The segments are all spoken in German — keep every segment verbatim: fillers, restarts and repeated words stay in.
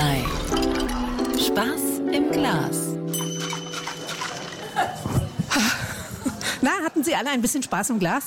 bei Spaß im Glas. Na, hatten Sie alle ein bisschen Spaß im Glas?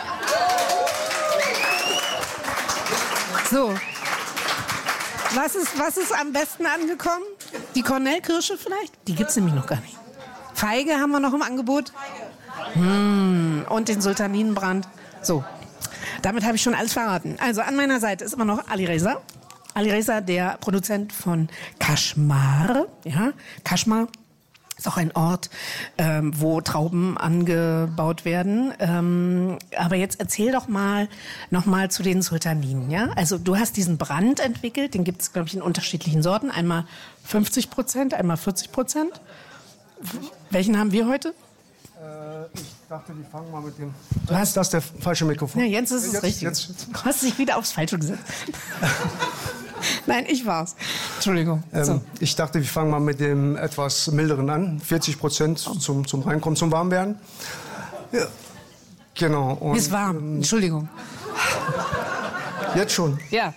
So. Was ist, was ist am besten angekommen? Die Kornelkirsche vielleicht? Die gibt es nämlich noch gar nicht. Feige haben wir noch im Angebot. Mmh. Und den Sultaninenbrand. So. Damit habe ich schon alles verraten. Also an meiner Seite ist immer noch Ali Reza. Ali Reza, der Produzent von Kashmar. Ja, Kashmar ist auch ein Ort, ähm, wo Trauben angebaut werden. Ähm, aber jetzt erzähl doch mal noch mal zu den Sultaninen. Ja? Also du hast diesen Brand entwickelt, den gibt es, glaube ich, in unterschiedlichen Sorten. Einmal fünfzig Prozent, einmal vierzig Prozent. Welchen haben wir heute? Äh, ich dachte, die fangen mal mit dem... Du hast das ist das der falsche Mikrofon. Ja, Jens, das ist jetzt, richtig. Jetzt. Du hast dich wieder aufs Falsche gesetzt. Nein, ich war's. Entschuldigung. Ähm, so. Ich dachte, wir fangen mal mit dem etwas milderen an. vierzig Prozent zum, zum Reinkommen, zum Warmwerden. Ja. Genau. Und, Mir ist warm. Ähm, Entschuldigung. Jetzt schon. Ja.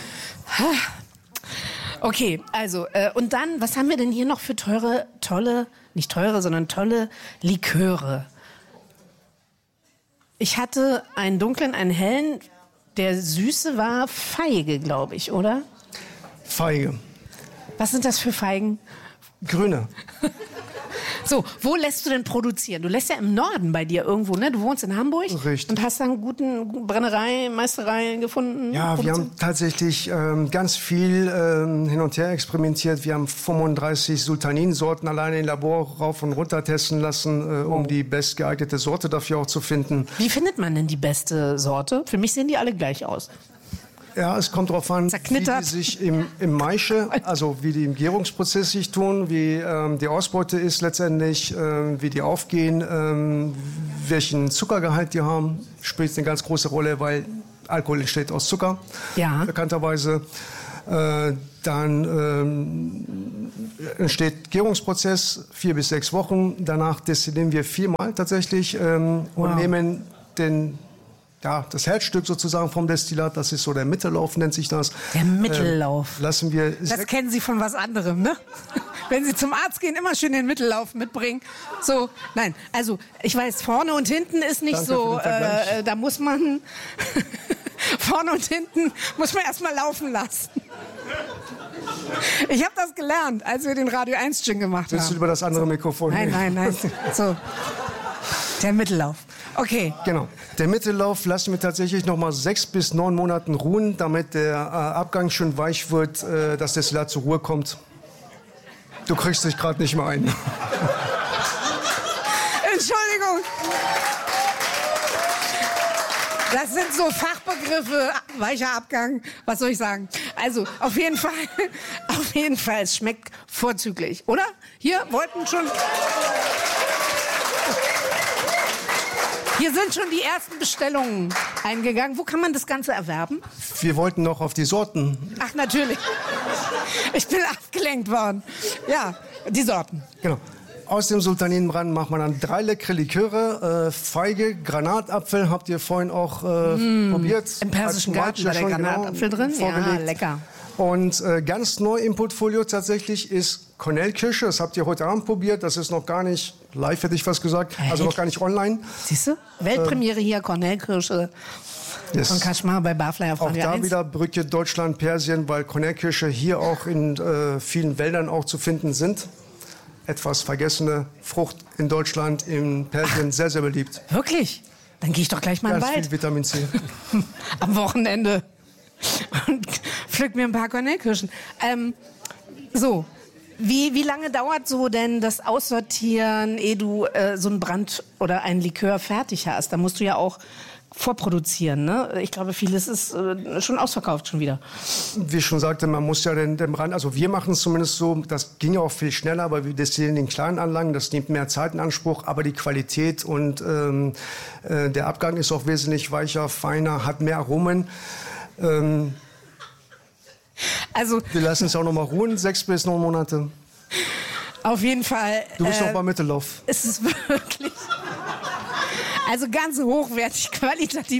Okay, also, äh, und dann, was haben wir denn hier noch für teure, tolle, nicht teure, sondern tolle Liköre? Ich hatte einen dunklen, einen hellen, der süße war Feige, glaube ich, oder? Feige. Was sind das für Feigen? Grüne. So, wo lässt du denn produzieren? Du lässt ja im Norden bei dir irgendwo, ne? Du wohnst in Hamburg. Richtig. Und hast dann guten Brennerei, Meisterei gefunden. Ja, wir haben tatsächlich ähm, ganz viel ähm, hin und her experimentiert. Wir haben fünfunddreißig Sultaninsorten alleine im Labor rauf und runter testen lassen, äh, um die bestgeeignete Sorte dafür auch zu finden. Wie findet man denn die beste Sorte? Für mich sehen die alle gleich aus. Ja, es kommt darauf an, wie die sich im, im Maische, also wie die im Gärungsprozess sich tun, wie ähm, die Ausbeute ist letztendlich, ähm, wie die aufgehen, ähm, welchen Zuckergehalt die haben, spielt eine ganz große Rolle, weil Alkohol entsteht aus Zucker, ja. bekannterweise. Äh, dann ähm, entsteht Gärungsprozess, vier bis sechs Wochen. Danach destillieren wir viermal tatsächlich ähm, wow. und nehmen den Ja, das Herzstück sozusagen vom Destillat, das ist so der Mittellauf, nennt sich das. Der Mittellauf. Äh, lassen wir das kennen Sie von was anderem, ne? Wenn Sie zum Arzt gehen, immer schön den Mittellauf mitbringen. So, nein, also ich weiß, vorne und hinten ist nicht Danke so, für den Vergleich. äh, da muss man, vorne und hinten muss man erstmal laufen lassen. Ich habe das gelernt, als wir den Radio eins Gin gemacht Willst haben. du über das andere Mikrofon Nein, nein, nein. So, der Mittellauf. Okay. Genau. Der Mittellauf lassen wir tatsächlich noch mal sechs bis neun Monaten ruhen, damit der äh, Abgang schön weich wird, äh, dass das Destillat zur Ruhe kommt. Du kriegst dich gerade nicht mehr ein. Entschuldigung. Das sind so Fachbegriffe, weicher Abgang, was soll ich sagen? Also, auf jeden Fall, auf jeden Fall, es schmeckt vorzüglich, oder? Hier wollten schon... Hier sind schon die ersten Bestellungen eingegangen. Wo kann man das Ganze erwerben? Wir wollten noch auf die Sorten. Ach, natürlich. Ich bin abgelenkt worden. Ja, die Sorten. Genau. Aus dem Sultaninenbrand macht man dann drei leckere Liköre. Äh, Feige, Granatapfel habt ihr vorhin auch äh, mm, probiert. Im Persischen Garten war der Granatapfel drin. Ja, lecker. Und äh, ganz neu im Portfolio tatsächlich ist Kornelkirsche. Das habt ihr heute Abend probiert. Das ist noch gar nicht live, hätte ich fast gesagt. Also noch gar nicht online. Siehst du? Weltpremiere ähm, hier, Kornelkirsche. Yes. Von Kashmar bei Barfly auf Radio Auch da eins. wieder Brücke Deutschland-Persien, weil Kornelkirsche hier auch in äh, vielen Wäldern auch zu finden sind. Etwas vergessene Frucht in Deutschland, in Persien, sehr, sehr beliebt. Wirklich? Dann gehe ich doch gleich mal in den Wald. Ganz viel Vitamin C. Am Wochenende. Und pflück mir ein paar Kornelkirschen. Ähm, so, wie, wie lange dauert so denn das Aussortieren, ehe du äh, so einen Brand oder einen Likör fertig hast? Da musst du ja auch vorproduzieren, ne? Ich glaube, vieles ist äh, schon ausverkauft schon wieder. Wie ich schon sagte, man muss ja den, den Brand, also wir machen es zumindest so, das ging ja auch viel schneller, aber wir destillieren in kleinen Anlagen, das nimmt mehr Zeit in Anspruch, aber die Qualität und ähm, äh, der Abgang ist auch wesentlich weicher, feiner, hat mehr Aromen. Ähm, also, wir lassen es auch noch mal ruhen, sechs bis neun Monate. Auf jeden Fall. Du bist äh, noch beim Mittellauf. Ist es wirklich... Also ganz hochwertig, qualitativ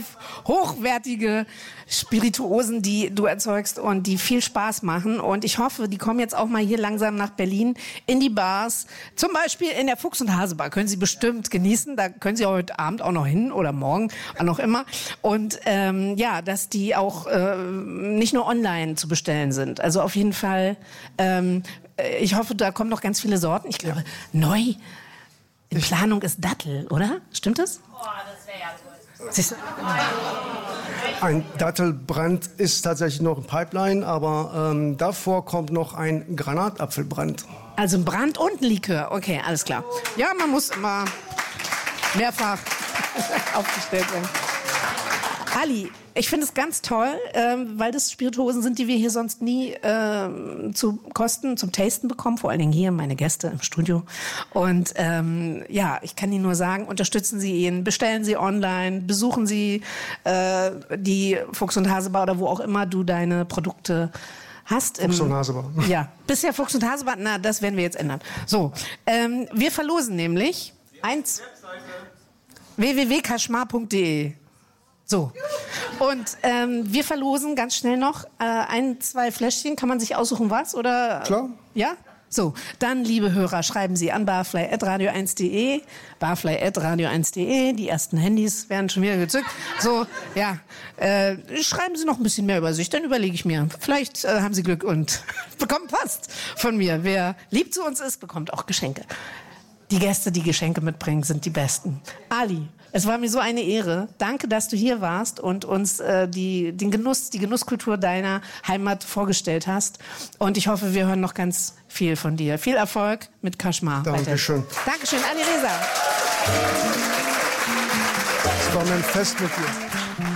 hochwertige Spirituosen, die du erzeugst und die viel Spaß machen. Und ich hoffe, die kommen jetzt auch mal hier langsam nach Berlin in die Bars. Zum Beispiel in der Fuchs- und Hase-Bar können Sie bestimmt genießen. Da können Sie heute Abend auch noch hin oder morgen, wann auch immer. Und ähm, ja, dass die auch äh, nicht nur online zu bestellen sind. Also auf jeden Fall, ähm, ich hoffe, da kommen noch ganz viele Sorten. Ich glaube, neu in Planung ist Dattel, oder? Stimmt das? Oh, das wäre ja toll. Siehst du? Ein Dattelbrand ist tatsächlich noch ein Pipeline, aber ähm, davor kommt noch ein Granatapfelbrand. Also ein Brand und ein Likör. Okay, alles klar. Ja, man muss immer mehrfach aufgestellt werden. Ali, ich finde es ganz toll, ähm, weil das Spirituosen sind, die wir hier sonst nie ähm, zu Kosten, zum Tasten bekommen. Vor allen Dingen hier meine Gäste im Studio. Und ähm, ja, ich kann Ihnen nur sagen, unterstützen Sie ihn, bestellen Sie online, besuchen Sie äh, die Fuchs- und Hase-Bar oder wo auch immer du deine Produkte hast. Fuchs- und Hase-Bar. Ja, bisher Fuchs- und Hase-Bar, na, das werden wir jetzt ändern. So, ähm, wir verlosen nämlich eins w w w punkt kashmar punkt de. So, und ähm, wir verlosen ganz schnell noch äh, ein, zwei Fläschchen. Kann man sich aussuchen, was? Oder? Klar. Ja? So, dann, liebe Hörer, schreiben Sie an barfly at radio eins punkt de, barfly at radio eins punkt de. Die ersten Handys werden schon wieder gezückt. So, ja, äh, schreiben Sie noch ein bisschen mehr über sich, dann überlege ich mir. Vielleicht äh, haben Sie Glück und bekommen Post von mir. Wer lieb zu uns ist, bekommt auch Geschenke. Die Gäste, die Geschenke mitbringen, sind die Besten. Ali, es war mir so eine Ehre. Danke, dass du hier warst und uns äh, die, den Genuss, die Genusskultur deiner Heimat vorgestellt hast. Und ich hoffe, wir hören noch ganz viel von dir. Viel Erfolg mit Kashmar. Dankeschön. Dankeschön, Ali Reza. Es war mir ein Fest mit dir.